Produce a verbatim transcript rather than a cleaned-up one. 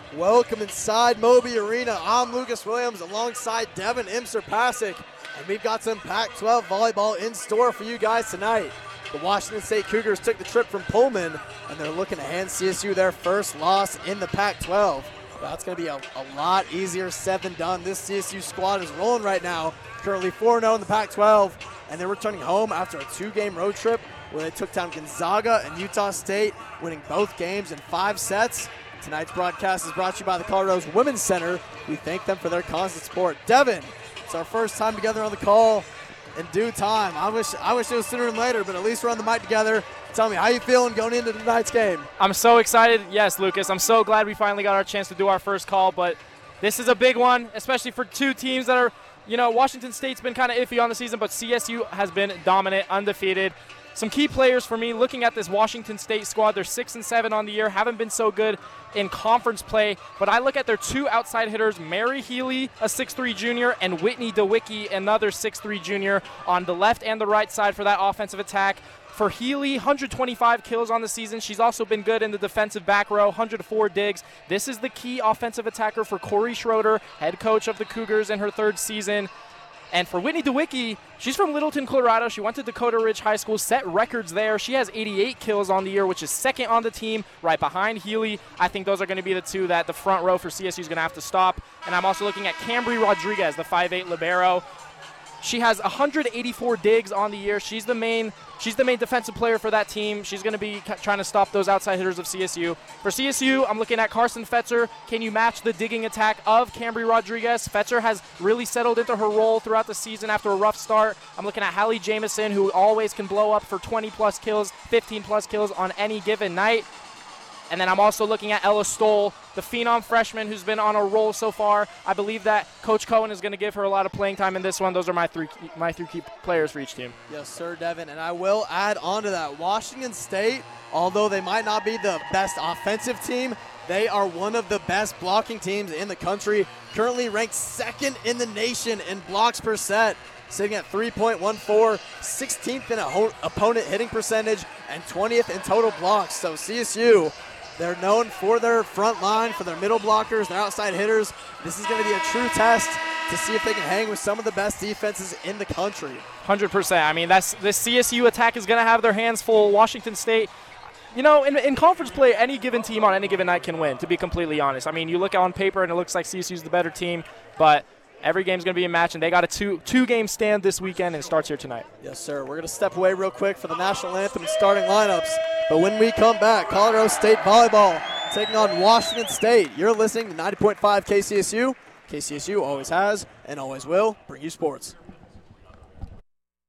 Welcome inside Moby Arena. I'm Lucas Williams alongside Devin Imser-Pasick, and we've got some Pac twelve volleyball in store for you guys tonight. The Washington State Cougars took the trip from Pullman, and they're looking to hand C S U their first loss in the Pac twelve. That's going to be a, a lot easier said than done. This C S U squad is rolling right now, currently four and oh in the Pac twelve, and they're returning home after a two-game road trip where they took down Gonzaga and Utah State, winning both games in five sets. Tonight's broadcast is brought to you by the Colorado's Women's Center. We thank them for their constant support. Devin, it's our first time together on the call in due time. I wish I wish it was sooner than later, but at least we're on the mic together. Tell me, how you feeling going into tonight's game? I'm so excited. Yes, Lucas, I'm so glad we finally got our chance to do our first call, but this is a big one, especially for two teams that are, you know, Washington State's been kind of iffy on the season, but C S U has been dominant, undefeated. Some key players for me, looking at this Washington State squad, they're six and seven on the year, haven't been so good in conference play, but I look at their two outside hitters, Mary Healy, a six three junior, and Whitney DeWicki, another six three junior, on the left and the right side for that offensive attack. For Healy, one hundred twenty-five kills on the season. She's also been good in the defensive back row, one hundred four digs. This is the key offensive attacker for Corey Schroeder, head coach of the Cougars in her third season. And for Whitney DeWicki, she's from Littleton, Colorado. She went to Dakota Ridge High School, set records there. She has eighty-eight kills on the year, which is second on the team, right behind Healy. I think those are going to be the two that the front row for C S U is going to have to stop. And I'm also looking at Cambry Rodriguez, the five eight libero. She has one hundred eighty-four digs on the year. She's the main she's the main defensive player for that team. She's going to be trying to stop those outside hitters of C S U. For C S U, I'm looking at Carson Fetzer. Can you match the digging attack of Cambry Rodriguez? Fetzer has really settled into her role throughout the season after a rough start. I'm looking at Hallie Jamison, who always can blow up for twenty-plus kills, fifteen-plus kills on any given night. And then I'm also looking at Ella Stoll, the phenom freshman who's been on a roll so far. I believe that Coach Cohen is going to give her a lot of playing time in this one. Those are my three my three key players for each team. Yes, sir, Devin. And I will add on to that, Washington State, although they might not be the best offensive team, they are one of the best blocking teams in the country, currently ranked second in the nation in blocks per set, sitting at three point one four, sixteenth in a opponent hitting percentage, and twentieth in total blocks. So C S U, they're known for their front line, for their middle blockers, their outside hitters. This is going to be a true test to see if they can hang with some of the best defenses in the country. one hundred percent. I mean, that's this C S U attack is going to have their hands full. Washington State, you know, in, in conference play, any given team on any given night can win, to be completely honest. I mean, you look on paper and it looks like C S U's the better team, but every game's going to be a match, and they got a two, two-game stand this weekend, and it starts here tonight. Yes, sir. We're going to step away real quick for the national anthem and starting lineups. But when we come back, Colorado State volleyball taking on Washington State. You're listening to ninety point five K C S U. K C S U always has and always will bring you sports.